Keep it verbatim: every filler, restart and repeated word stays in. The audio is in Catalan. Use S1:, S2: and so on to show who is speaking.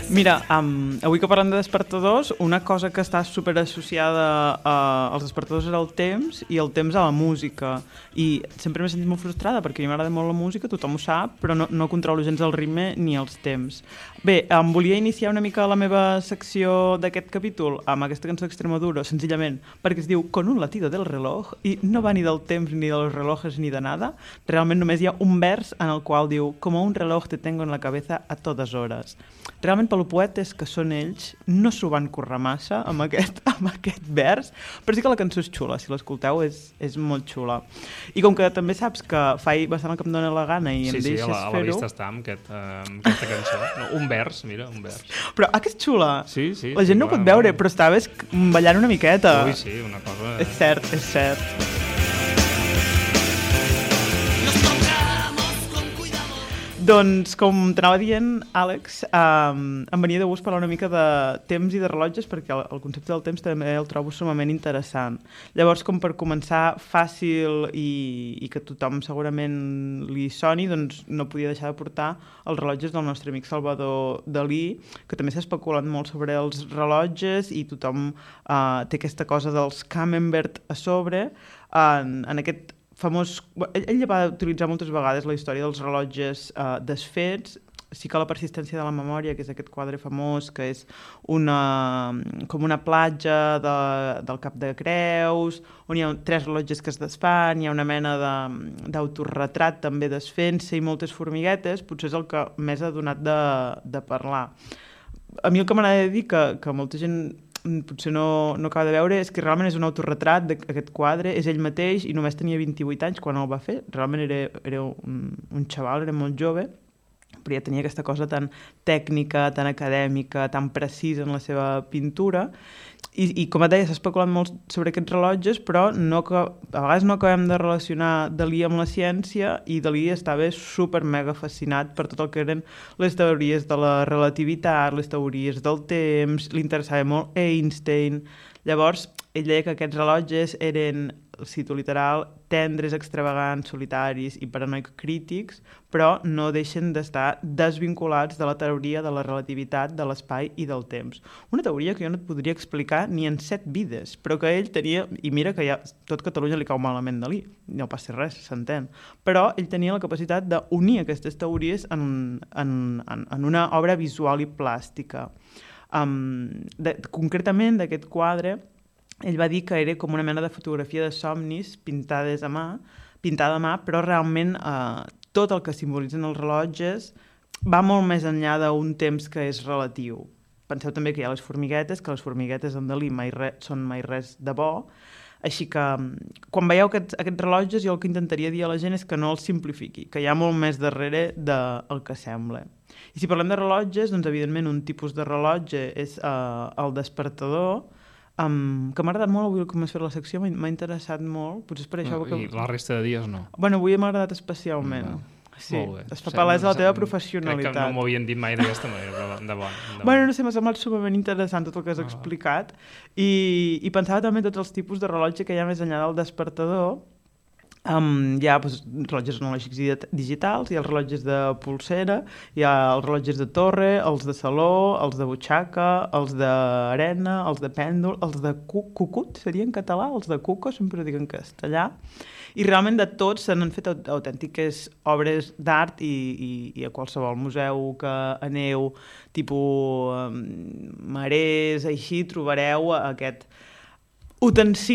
S1: Mira, um, avui que parlem de despertadors, una cosa que està super associada uh, als despertadors era el temps i el temps a la música. I sempre m'he sentit molt frustrada perquè a mi m'agrada molt la música, tothom ho sap, però no, no controlo gens el ritme ni els temps. Bé, em volia iniciar una mica la meva secció d'aquest capítol amb aquesta cançó d'Extremadura, senzillament perquè es diu Con un latido del reloj i no va ni del temps ni dels relojes ni de nada. Realment només hi ha un vers en el qual diu Como un reloj te tengo en la cabeza a totes hores. Realment pel poetes que són ells no s'ho van currar massa amb aquest, amb aquest vers, però sí que la cançó és xula, si l'escolteu és, és molt xula. I com que també saps que faig bastant el que em dóna la gana i em
S2: sí,
S1: deixes
S2: sí, a la,
S1: fer-ho...
S2: Sí, sí, a la vista està amb, aquest, uh, amb aquesta cançó. No, un vers, mira, un vers.
S1: Però, ah, que és xula!
S2: Sí, sí.
S1: La gent
S2: sí,
S1: no ho
S2: clar,
S1: pot veure,
S2: clar.
S1: però estaves ballant una miqueta.
S2: Ui, sí, una cosa...
S1: És cert, és cert. Doncs, com t'anava dient, Àlex, um, em venia de gust parlar una mica de temps i de rellotges perquè el, el concepte del temps també el trobo sumament interessant. Llavors, com per començar fàcil i, i que tothom segurament li soni, doncs no podia deixar de portar els rellotges del nostre amic Salvador Dalí, que també s'ha especulat molt sobre els rellotges i tothom uh, té aquesta cosa dels camembert a sobre. En, en aquest famós... Ell, ell va utilitzar moltes vegades la història dels rellotges eh, desfets. Sí que la persistència de la memòria, que és aquest quadre famós, que és una, com una platja de, del Cap de Creus, on hi ha tres rellotges que es desfan, hi ha una mena d'autorretrat també desfent-se i moltes formiguetes, potser és el que més ha donat de, de parlar. A mi el que m'agrada dir que, que molta gent potser no, no acaba de veure és que realment és un autorretrat d'aquest quadre, és ell mateix i només tenia vint-i-vuit anys quan el va fer, realment era, era un, un xaval, era molt jove, però ja tenia aquesta cosa tan tècnica, tan acadèmica, tan precisa en la seva pintura i, i com et deia, s'ha especulat molt sobre aquests rellotges, però no que, a vegades no acabem de relacionar Dalí amb la ciència i Dalí estava super mega fascinat per tot el que eren les teories de la relativitat, les teories del temps, li interessava molt Einstein. Llavors, ell deia que aquests rellotges eren, cito literal, tendres, extravagants, solitaris i paranoics crítics, però no deixen d'estar desvinculats de la teoria de la relativitat, de l'espai i del temps. Una teoria que jo no et podria explicar ni en set vides, però que ell tenia, i mira que ja tot Catalunya li cau malament Dalí, no passa res, s'entén, però ell tenia la capacitat d'unir aquestes teories en, en, en, en una obra visual i plàstica. Um, de, concretament d'aquest quadre, ell va dir que era com una mena de fotografia de somnis pintades a mà, pintada a mà, però realment eh, tot el que simbolitzen els rellotges va molt més enllà d'un temps que és relatiu. Penseu també que hi ha les formiguetes, que les formiguetes en Dalí mai re, són mai res de bo, així que quan veieu aquests, aquests rellotges jo el que intentaria dir a la gent és que no els simplifiqui, que hi ha molt més darrere del que sembla. I si parlem de rellotges, doncs evidentment un tipus de rellotge és eh, el despertador, Um, que m'ha agradat molt avui com has fet la secció, m'ha interessat molt, potser és per això que...
S2: I la resta de dies no?
S1: Bueno, avui m'ha agradat especialment. No. Sí, es fa palesa la teva professionalitat.
S2: Crec que no m'ho havien dit mai d'aquesta manera, de bon. De bon.
S1: Bueno, no sé, m'ha semblat sumament interessant tot el que has ah. explicat i, i pensava també tots els tipus de rellotge que hi ha més enllà del despertador. Um, hi ha doncs, rellotges analògics i digitals, hi ha els rellotges de pulsera, hi ha els rellotges de torre, els de saló, els de butxaca, els d'arena, els de pèndol, els de cu cucut, seria en català, els de cuco, sempre ho dic en castellà, i realment de tots se n'han fet autèntiques obres d'art i, i, i a qualsevol museu que aneu, tipus um, marès, així, trobareu aquest utensil